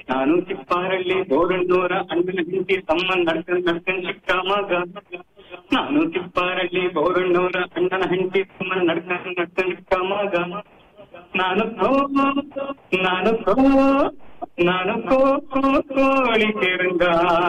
ನಾನು ಚಿಪ್ಪಾರಳ್ಳಿ ಬೋರಣ್ಣೂರ ಅಣ್ಣನ ಹಿಂದಿ ತಮ್ಮ ನಡ್ಕೊಂಡ್ ಚಿಕ್ಕ ಮಗ. ನಾನು ಚಿಪ್ಪಾರಳ್ಳಿ ಬೋರಣ್ಣೂರ ಅಣ್ಣನ ಹೆಂಡತಿ ತಮ್ಮ ನಡ್ಕೊಂಡ್ ಚಿಕ್ಕ ಮಗ. ನಾನು ಕೋಳಿ ಕೆರಂಗ